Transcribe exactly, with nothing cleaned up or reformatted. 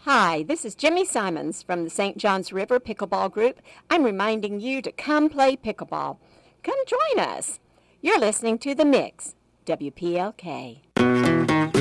Hi, this is Jimmy Simons from the Saint Johns River Pickleball Group. I'm reminding you to come play pickleball. Come join us. You're listening to The Mix, W P L K.